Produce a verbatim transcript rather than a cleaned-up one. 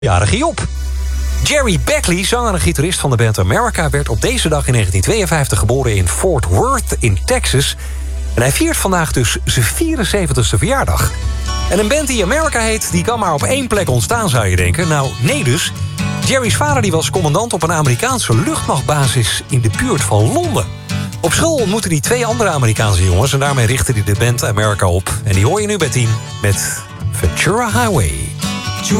Jarige Job. Jerry Beckley, zanger en gitarist van de band America, werd op deze dag in negentien tweeënvijftig geboren in Fort Worth in Texas. En hij viert vandaag dus zijn vierenzeventigste verjaardag. En een band die America heet, die kan maar op één plek ontstaan, zou je denken. Nou, nee dus. Jerry's vader die was commandant op een Amerikaanse luchtmachtbasis in de buurt van Londen. Op school ontmoette hij twee andere Amerikaanse jongens en daarmee richtte hij de band America op. En die hoor je nu bij tien met Ventura Highway.